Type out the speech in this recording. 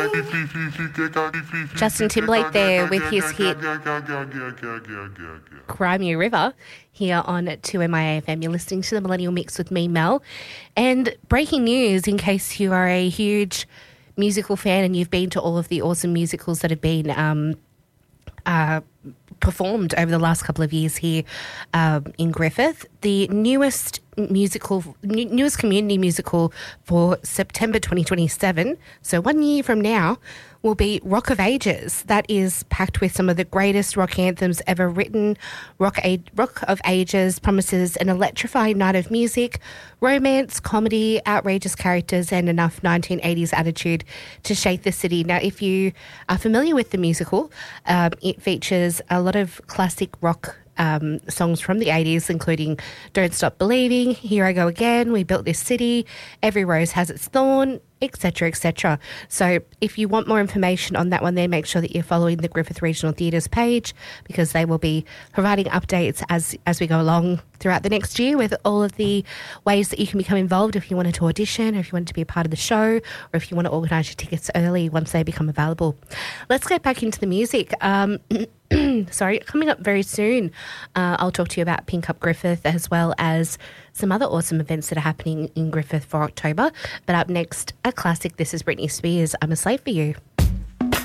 Justin Timberlake there with his hit Cry Me a River here on 2MIA-FM. You're listening to the Millennial Mix with me, Mel. And breaking news, in case you are a huge musical fan and you've been to all of the awesome musicals that have been performed over the last couple of years here in Griffith, the newest community musical for September 2027, so 1 year from now, will be Rock of Ages. That is packed with some of the greatest rock anthems ever written. Rock of Ages promises an electrifying night of music, romance, comedy, outrageous characters, and enough 1980s attitude to shake the city. Now, if you are familiar with the musical, it features a lot of classic rock songs from the 80s, including Don't Stop Believing, Here I Go Again, We Built This City, Every Rose Has Its Thorn, etc., etc. So if you want more information on that one, then make sure that you're following the Griffith Regional Theatres page, because they will be providing updates as we go along throughout the next year with all of the ways that you can become involved if you wanted to audition, or if you wanted to be a part of the show, or if you want to organise your tickets early once they become available. Let's get back into the music. Sorry, coming up very soon, I'll talk to you about Pink Up Griffith, as well as some other awesome events that are happening in Griffith for October. But up next, a classic. This is Britney Spears, I'm a Slave for You.